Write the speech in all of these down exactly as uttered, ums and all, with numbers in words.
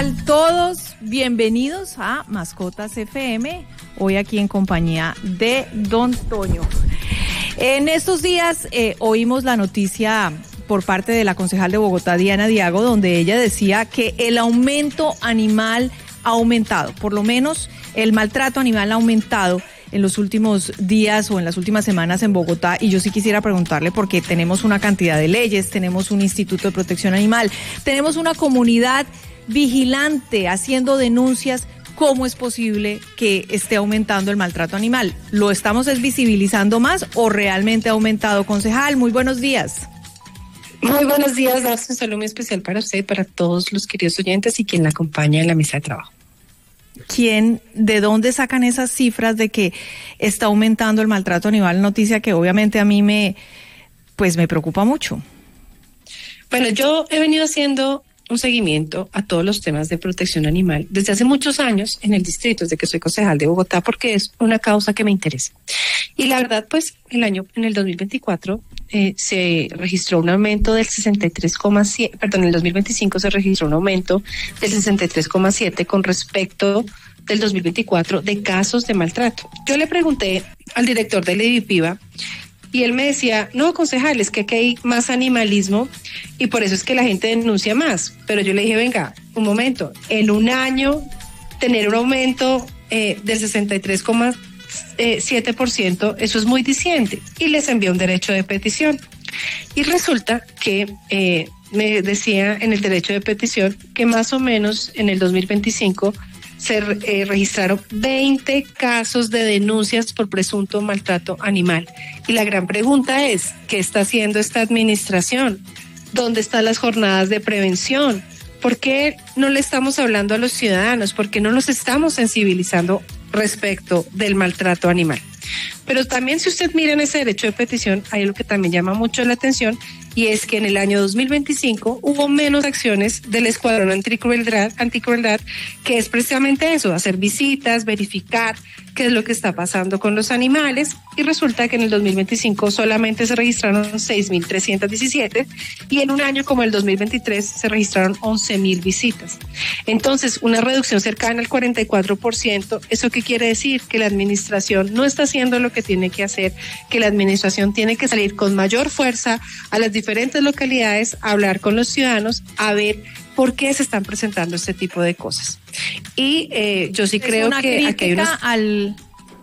tal todos? Bienvenidos a Mascotas F M, hoy aquí en compañía de Don Toño. En estos días eh, oímos la noticia por parte de la concejal de Bogotá, Diana Diago, donde ella decía que el aumento animal ha aumentado, por lo menos el maltrato animal ha aumentado en los últimos días o en las últimas semanas en Bogotá, y yo sí quisiera preguntarle porque tenemos una cantidad de leyes, tenemos un Instituto de Protección Animal, tenemos una comunidad vigilante haciendo denuncias. ¿Cómo es posible que esté aumentando el maltrato animal? ¿Lo estamos visibilizando más o realmente ha aumentado, concejal? Muy buenos días. Muy buenos días, darse un saludo muy especial para usted, para todos los queridos oyentes y quien la acompaña en la mesa de trabajo. ¿Quién, de dónde sacan esas cifras de que está aumentando el maltrato animal? Noticia que obviamente a mí me, pues me preocupa mucho. Bueno, yo he venido haciendo un seguimiento a todos los temas de protección animal desde hace muchos años en el distrito, desde que soy concejal de Bogotá, porque es una causa que me interesa. Y la verdad, pues, el año, en el dos mil veinticuatro, eh, se registró un aumento del sesenta y tres coma siete, perdón, en el dos mil veinticinco se registró un aumento del sesenta y tres coma siete con respecto del dos mil veinticuatro de casos de maltrato. Yo le pregunté al director del EDIPIVA y él me decía, no, concejal, es que aquí hay más animalismo y por eso es que la gente denuncia más. Pero yo le dije, venga, un momento, en un año tener un aumento eh, del sesenta y tres coma siete por ciento, eso es muy diciente. Y les envié un derecho de petición. Y resulta que eh, me decía en el derecho de petición que más o menos en el dos mil veinticinco se eh, registraron veinte casos de denuncias por presunto maltrato animal. Y la gran pregunta es, ¿qué está haciendo esta administración? ¿Dónde están las jornadas de prevención? ¿Por qué no le estamos hablando a los ciudadanos? ¿Por qué no los estamos sensibilizando respecto del maltrato animal? Pero también, si usted mira en ese derecho de petición, hay algo que también llama mucho la atención, y es que en el año dos mil veinticinco hubo menos acciones del Escuadrón Anticrueldad, anticrueldad, que es precisamente eso, hacer visitas, verificar qué es lo que está pasando con los animales, y resulta que en el dos mil veinticinco solamente se registraron seis mil trescientos diecisiete, y en un año como el dos mil veintitrés se registraron once mil visitas. Entonces, una reducción cercana al cuarenta y cuatro por ciento, ¿eso qué quiere decir? Que la administración no está haciendo lo que tiene que hacer, que la administración tiene que salir con mayor fuerza a las diferentes localidades, a hablar con los ciudadanos, a ver por qué se están presentando este tipo de cosas. Y eh, yo sí es creo una que aquí hay unos... al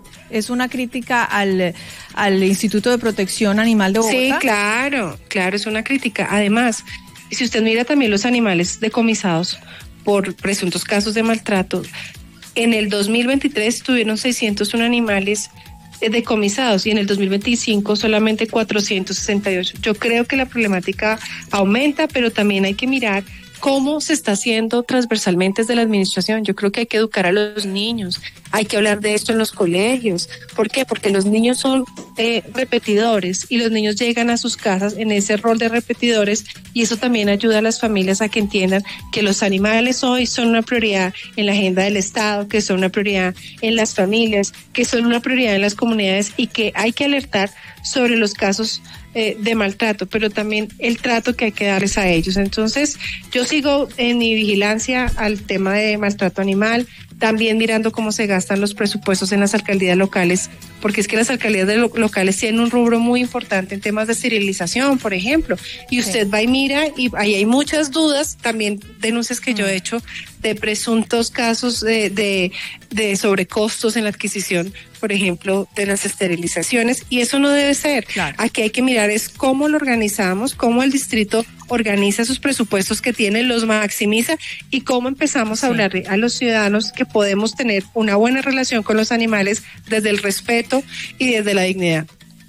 es una crítica al al Instituto de Protección Animal de Bogotá. Sí, claro, claro, es una crítica. Además, si usted mira también los animales decomisados por presuntos casos de maltrato, en el dos mil veintitrés tuvieron seiscientos uno animales decomisados y en el dos mil veinticinco solamente cuatrocientos sesenta y ocho. Yo creo que la problemática aumenta, pero también hay que mirar cómo se está haciendo transversalmente desde la administración. Yo creo que hay que educar a los niños, hay que hablar de esto en los colegios. ¿Por qué? Porque los niños son eh, repetidores y los niños llegan a sus casas en ese rol de repetidores, y eso también ayuda a las familias a que entiendan que los animales hoy son una prioridad en la agenda del Estado, que son una prioridad en las familias, que son una prioridad en las comunidades, y que hay que alertar sobre los casos eh, de maltrato, pero también el trato que hay que darles a ellos. Entonces, yo sigo en mi vigilancia al tema de maltrato animal, también mirando cómo se gastan los presupuestos en las alcaldías locales, porque es que las alcaldías de lo- locales tienen un rubro muy importante en temas de esterilización, por ejemplo, y usted sí va y mira, y ahí hay muchas dudas, también denuncias que mm. yo he hecho de presuntos casos de, de, de sobrecostos en la adquisición, por ejemplo, de las esterilizaciones, y eso no debe ser. Claro. Aquí hay que mirar es cómo lo organizamos, cómo el distrito organiza sus presupuestos que tiene, los maximiza, y cómo empezamos a sí. hablarle a los ciudadanos que podemos tener una buena relación con los animales desde el respeto y desde la dignidad.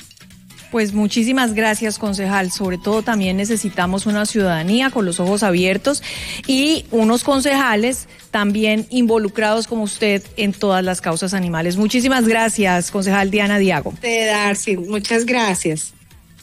Pues muchísimas gracias, concejal. Sobre todo también necesitamos una ciudadanía con los ojos abiertos y unos concejales también involucrados como usted en todas las causas animales. Muchísimas gracias, concejal Diana Diago. De Darcy, muchas gracias.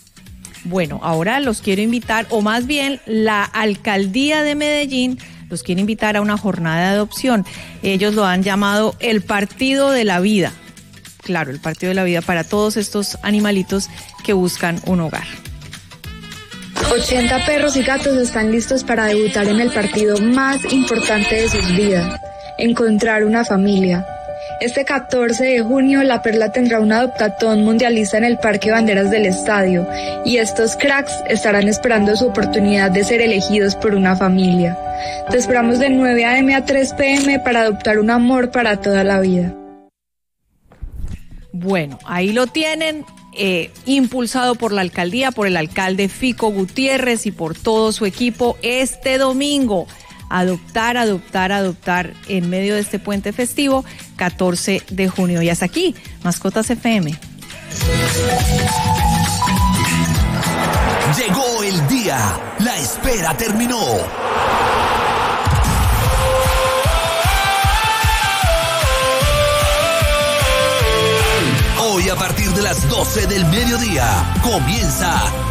Bueno, ahora los quiero invitar, o más bien la alcaldía de Medellín los quiere invitar a una jornada de adopción. Ellos lo han llamado el Partido de la Vida. Claro, el Partido de la Vida para todos estos animalitos que buscan un hogar. ochenta perros y gatos están listos para debutar en el partido más importante de sus vidas, encontrar una familia. Este catorce de junio, La Perla tendrá un adoptatón mundialista en el Parque Banderas del Estadio, y estos cracks estarán esperando su oportunidad de ser elegidos por una familia. Te esperamos de nueve a eme a tres pe eme para adoptar un amor para toda la vida. Bueno, ahí lo tienen. Eh, impulsado por la alcaldía, por el alcalde Fico Gutiérrez y por todo su equipo este domingo. Adoptar, adoptar, adoptar en medio de este puente festivo, catorce de junio. Y hasta aquí, Mascotas F M. Llegó el día, la espera terminó. Hoy a partir de las doce del mediodía comienza